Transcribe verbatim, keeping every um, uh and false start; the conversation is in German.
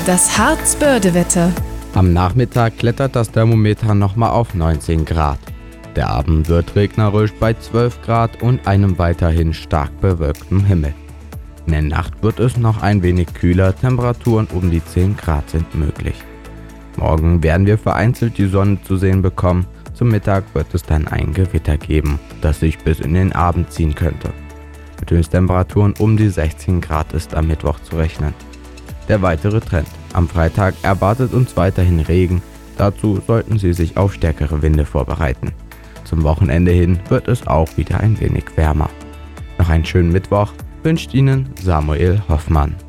Das Harz-Börde-Wetter. Am Nachmittag klettert das Thermometer nochmal auf neunzehn Grad. Der Abend wird regnerisch bei zwölf Grad und einem weiterhin stark bewölkten Himmel. In der Nacht wird es noch ein wenig kühler, Temperaturen um die zehn Grad sind möglich. Morgen werden wir vereinzelt die Sonne zu sehen bekommen. Zum Mittag wird es dann ein Gewitter geben, das sich bis in den Abend ziehen könnte. Mit Höchsttemperaturen um die sechzehn Grad ist am Mittwoch zu rechnen. Der weitere Trend. Am Freitag erwartet uns weiterhin Regen. Dazu sollten Sie sich auf stärkere Winde vorbereiten. Zum Wochenende hin wird es auch wieder ein wenig wärmer. Noch einen schönen Mittwoch wünscht Ihnen Samuel Hoffmann.